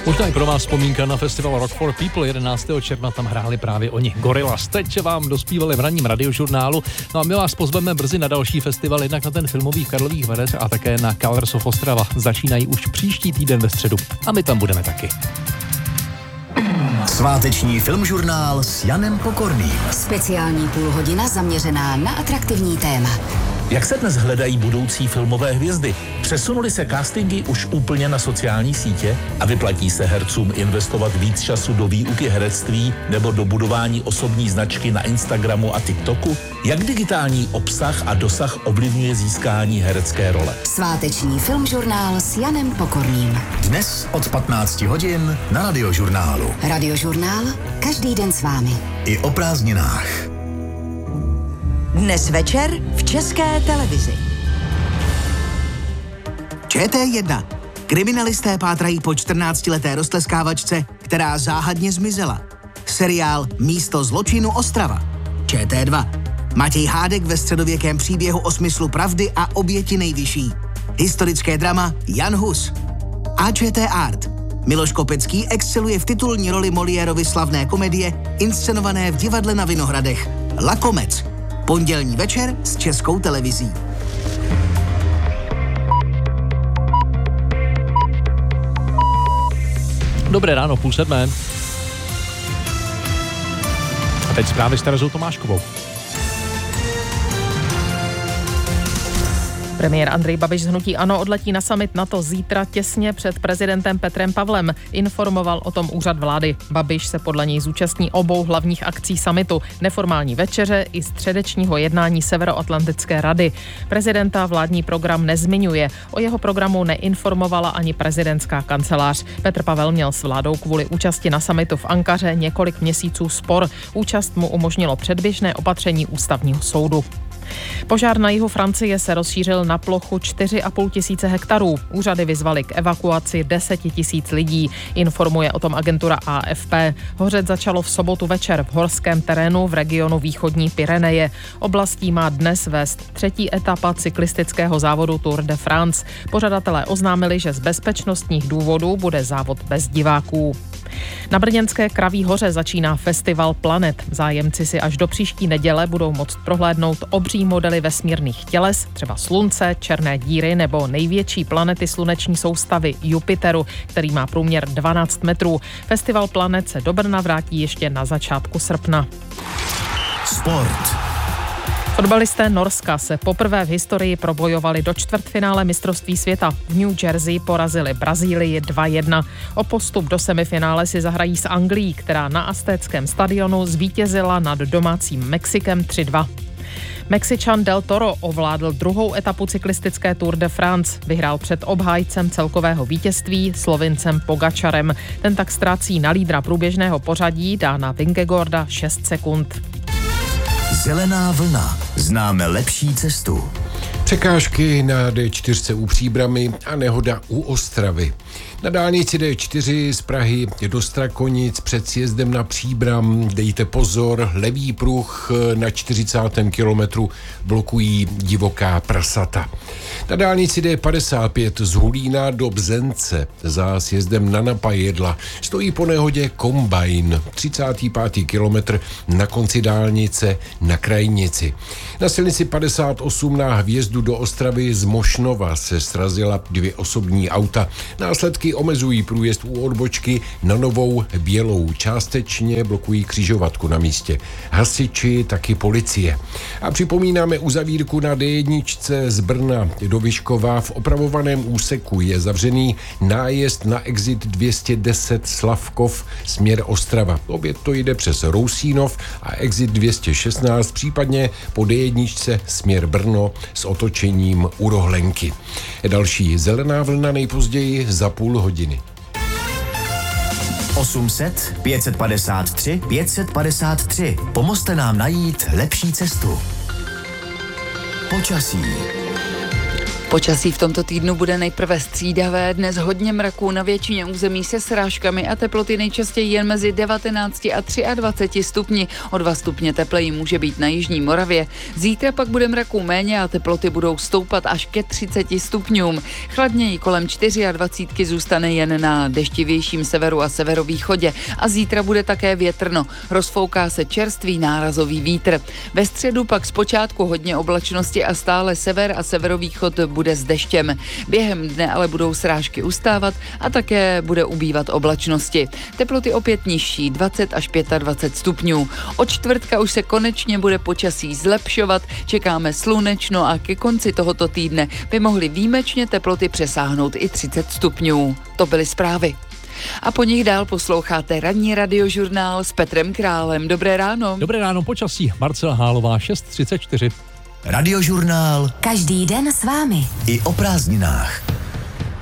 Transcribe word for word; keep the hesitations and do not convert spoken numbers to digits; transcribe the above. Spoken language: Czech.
Možná i pro vás vzpomínka na festival Rock for People. jedenáctého června tam hráli právě oni Gorillaz. Teď vám dospívali v ranním radiožurnálu. No a my vás pozveme brzy na další festival, jednak na ten filmový v Karlových Varech a také na Colors of Ostrava. Začínají už příští týden ve středu. A my tam budeme taky. Sváteční filmžurnál s Janem Pokorným. Speciální půlhodina zaměřená na atraktivní téma. Jak se dnes hledají budoucí filmové hvězdy? Přesunuli se castingy už úplně na sociální sítě a vyplatí se hercům investovat víc času do výuky herectví nebo do budování osobní značky na Instagramu a TikToku? Jak digitální obsah a dosah ovlivňuje získání herecké role? Sváteční filmžurnál s Janem Pokorným. Dnes od patnácti hodin na Radiožurnálu. Radiožurnál každý den s vámi. I o prázdninách. Dnes večer v České televizi. Č T jedna. Kriminalisté pátrají po čtrnáctileté roztleskávačce, která záhadně zmizela. Seriál Místo zločinu Ostrava. Č T dva. Matěj Hádek ve středověkém příběhu o smyslu pravdy a oběti nejvyšší. Historické drama Jan Hus. A Č T Art. Miloš Kopecký exceluje v titulní roli Moliérovy slavné komedie, inscenované v divadle na Vinohradech. Lakomec. Pondělní večer s Českou televizí. Dobré ráno, půl sedmé. A teď zprávy s Terezou Tomáškovou. Premiér Andrej Babiš z hnutí ANO odletí na summit NATO zítra těsně před prezidentem Petrem Pavlem. Informoval o tom úřad vlády. Babiš se podle něj zúčastní obou hlavních akcí summitu, neformální večeře i středečního jednání Severoatlantické rady. Prezidenta vládní program nezmiňuje. O jeho programu neinformovala ani prezidentská kancelář. Petr Pavel měl s vládou kvůli účasti na summitu v Ankaře několik měsíců spor. Účast mu umožnilo předběžné opatření ústavního soudu. Požár na jihu Francie se rozšířil na plochu čtyři a půl tisíce hektarů. Úřady vyzvaly k evakuaci deset tisíc lidí, informuje o tom agentura A F P. Hořet začalo v sobotu večer v horském terénu v regionu východní Pyreneje. Oblastí má dnes vést třetí etapa cyklistického závodu Tour de France. Pořadatelé oznámili, že z bezpečnostních důvodů bude závod bez diváků. Na brněnské Kraví hoře začíná festival Planet. Zájemci si až do příští neděle budou moct prohlédnout obří modely vesmírných těles, třeba Slunce, černé díry nebo největší planety sluneční soustavy Jupiteru, který má průměr dvanáct metrů. Festival Planet se do Brna vrátí ještě na začátku srpna. Sport. Fotbalisté Norska se poprvé v historii probojovali do čtvrtfinále mistrovství světa. V New Jersey porazili Brazílii dva jedna. O postup do semifinále si zahrají s Anglií, která na Aztéckém stadionu zvítězila nad domácím Mexikem tři dva. Mexičan Del Toro ovládl druhou etapu cyklistické Tour de France. Vyhrál před obhájcem celkového vítězství Slovincem Pogačarem. Ten tak ztrácí na lídra průběžného pořadí Dána Vingegaarda šest sekund. Zelená vlna. Známe lepší cestu. Překážky na D čtyři u Příbrami a nehoda u Ostravy. Na dálnici D čtyři z Prahy do Strakonic před sjezdem na Příbram dejte pozor, levý pruh na čtyřicátém kilometru blokují divoká prasata. Na dálnici D padesát pět z Hulína do Bzence za sjezdem na Napajedla stojí po nehodě kombajn, třicátý pátý kilometr na konci dálnice na Krajnici. Na silnici padesát osm na vjezdu do Ostravy z Mošnova se srazila dvě osobní auta. Následky omezují průjezd u odbočky na Novou Bělou. Částečně blokují křižovatku na místě. Hasiči, taky policie. A připomínáme uzavírku na D jedna z Brna do Vyškova. V opravovaném úseku je zavřený nájezd na exit dvě stě deset Slavkov směr Ostrava. Opět to jde přes Rousínov a exit dvě stě šestnáct, případně po D jedna směr Brno s otočením u Rohlenky. Další zelená vlna nejpozději za půl hodiny. osm set pět set padesát tři pět set padesát tři. Pomozte nám najít lepší cestu. Počasí. Počasí v tomto týdnu bude nejprve střídavé, dnes hodně mraků, na většině území se srážkami a teploty nejčastěji jen mezi devatenácti a dvaceti třemi stupni. O dva stupně tepleji může být na jižní Moravě. Zítra pak bude mraků méně a teploty budou stoupat až ke třiceti stupňům. Chladněji kolem dvacet čtyři zůstane jen na deštivějším severu a severovýchodě a zítra bude také větrno. Rozfouká se čerstvý nárazový vítr. Ve středu pak zpočátku hodně oblačnosti a stále sever a severovýchod bude s deštěm. Během dne ale budou srážky ustávat a také bude ubývat oblačnosti. Teploty opět nižší, dvacet až dvacet pět stupňů. Od čtvrtka už se konečně bude počasí zlepšovat, čekáme slunečno a ke konci tohoto týdne by mohly výjimečně teploty přesáhnout i třicet stupňů. To byly zprávy. A po nich dál posloucháte ranní radiožurnál s Petrem Králem. Dobré ráno. Dobré ráno, počasí. Marcela Hálová, šest třicet čtyři. Radiožurnál. Každý den s vámi. I o prázdninách.